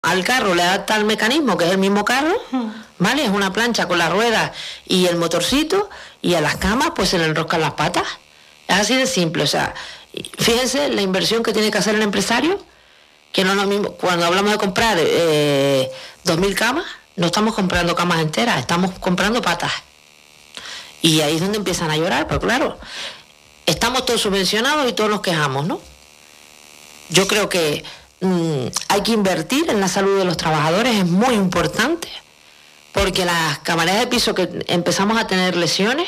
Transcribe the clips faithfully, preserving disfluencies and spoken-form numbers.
al carro le adapta el mecanismo, que es el mismo carro, ¿vale? Es una plancha con la rueda y el motorcito, y a las camas pues se le enroscan las patas. Es así de simple. O sea, fíjense la inversión que tiene que hacer el empresario, que no es lo mismo. Cuando hablamos de comprar eh, dos mil camas, no estamos comprando camas enteras, estamos comprando patas. Y ahí es donde empiezan a llorar, pero claro, estamos todos subvencionados y todos nos quejamos, ¿no? Yo creo que mmm, hay que invertir en la salud de los trabajadores, es muy importante, porque las camareras de piso que empezamos a tener lesiones,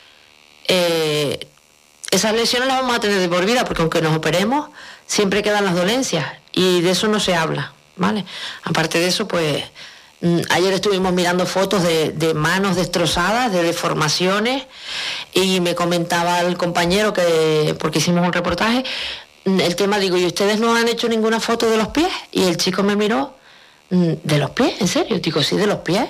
eh, esas lesiones las vamos a tener de por vida, porque aunque nos operemos, siempre quedan las dolencias, y de eso no se habla, ¿vale? Aparte de eso, pues, mmm, ayer estuvimos mirando fotos de, de manos destrozadas, de deformaciones, y me comentaba el compañero que, porque hicimos un reportaje, el tema, digo, ¿y ustedes no han hecho ninguna foto de los pies? Y el chico me miró, ¿de los pies? ¿En serio? Digo, sí, de los pies.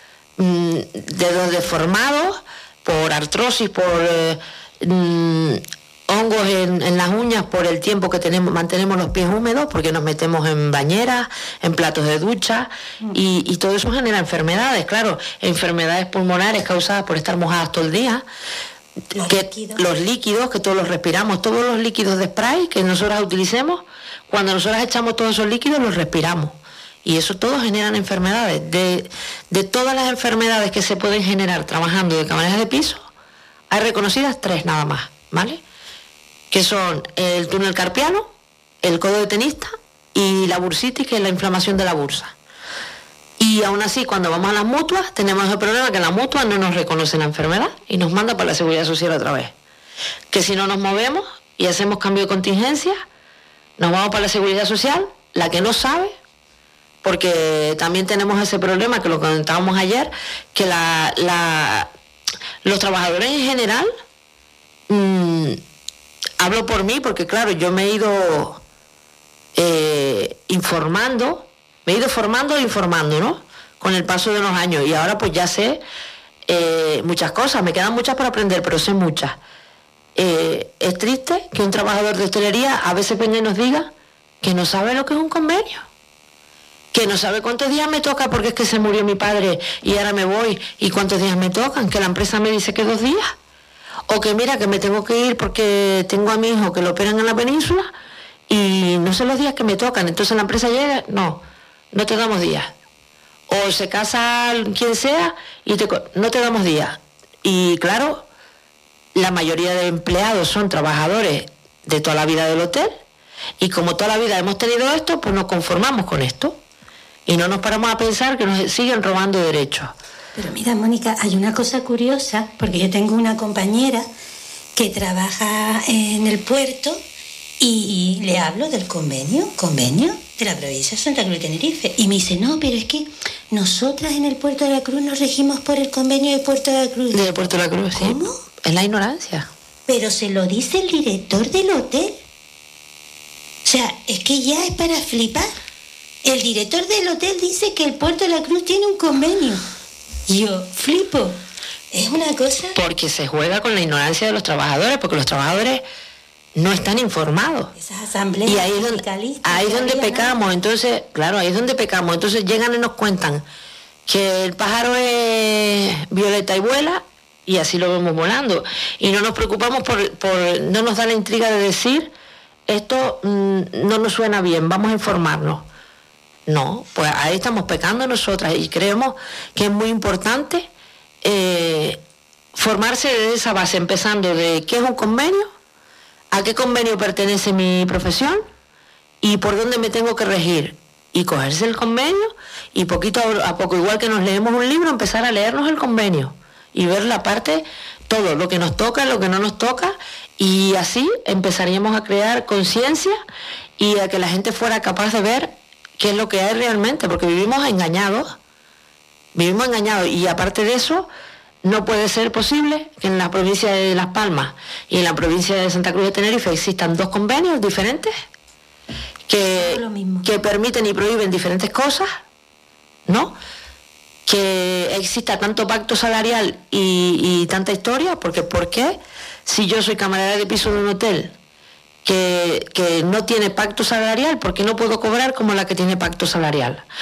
Dedos deformados por artrosis, por eh, mm, hongos en, en las uñas, por el tiempo que tenemos, mantenemos los pies húmedos, porque nos metemos en bañeras, en platos de ducha, mm. y, y todo eso genera enfermedades, claro, enfermedades pulmonares causadas por estar mojadas todo el día. Los que líquidos. los líquidos, que todos los respiramos, todos los líquidos de spray que nosotros utilicemos, cuando nosotros echamos todos esos líquidos los respiramos, y eso todo generan enfermedades. De, de todas las enfermedades que se pueden generar trabajando de camareras de piso, hay reconocidas tres nada más, ¿vale? Que son el túnel carpiano, el codo de tenista y la bursitis, que es la inflamación de la bursa. Y aún así, cuando vamos a las mutuas, tenemos el problema que la mutua no nos reconoce la enfermedad y nos manda para la Seguridad Social otra vez. Que si no nos movemos y hacemos cambio de contingencia, nos vamos para la Seguridad Social, la que no sabe, porque también tenemos ese problema que lo comentábamos ayer, que la, la, los trabajadores en general, mmm, hablo por mí, porque claro, yo me he ido eh, informando, me he ido formando e informando, ¿no? Con el paso de los años, y ahora pues ya sé eh, muchas cosas, me quedan muchas por aprender, pero sé muchas. Eh, es triste que un trabajador de hostelería a veces venga y nos diga que no sabe lo que es un convenio, que no sabe cuántos días me toca porque es que se murió mi padre y ahora me voy, y cuántos días me tocan, que la empresa me dice que dos días, o que mira que me tengo que ir porque tengo a mi hijo que lo operan en la península y no sé los días que me tocan, entonces la empresa llega, no, no te damos días. O se casa quien sea y te, no te damos días. Y claro, la mayoría de empleados son trabajadores de toda la vida del hotel, y como toda la vida hemos tenido esto, pues nos conformamos con esto y no nos paramos a pensar que nos siguen robando derechos. Pero mira, Mónica, hay una cosa curiosa, porque yo tengo una compañera que trabaja en el puerto y le hablo del convenio, convenio de la provincia de Santa Cruz de Tenerife, y me dice, no, pero es que nosotras en el Puerto de la Cruz nos regimos por el convenio de Puerto de la Cruz. De Puerto de la Cruz, sí. ¿Cómo? Es la ignorancia. Pero se lo dice el director del hotel. O sea, es que ya es para flipar. El director del hotel dice que el Puerto de la Cruz tiene un convenio. Yo flipo. Es una cosa... Porque se juega con la ignorancia de los trabajadores, porque los trabajadores no están informados. Esas asambleas y ahí es donde, ahí es donde pecamos, nada. Entonces, claro, ahí es donde pecamos. Entonces llegan y nos cuentan que el pájaro es violeta y vuela, y así lo vemos volando. Y no nos preocupamos por, por no nos da la intriga de decir, esto mmm, no nos suena bien, vamos a informarnos. No, pues ahí estamos pecando nosotras, y creemos que es muy importante eh, formarse desde esa base, empezando de qué es un convenio, a qué convenio pertenece mi profesión y por dónde me tengo que regir, y cogerse el convenio y poquito a poco, igual que nos leemos un libro, empezar a leernos el convenio y ver la parte, todo lo que nos toca, lo que no nos toca, y así empezaríamos a crear conciencia y a que la gente fuera capaz de ver qué es lo que hay realmente, porque vivimos engañados, vivimos engañados, y aparte de eso, no puede ser posible que en la provincia de Las Palmas y en la provincia de Santa Cruz de Tenerife existan dos convenios diferentes que, que permiten y prohíben diferentes cosas, ¿no? Que exista tanto pacto salarial y, y tanta historia, porque ¿por qué? Si yo soy camarera de piso de un hotel que, que no tiene pacto salarial, ¿por qué no puedo cobrar como la que tiene pacto salarial?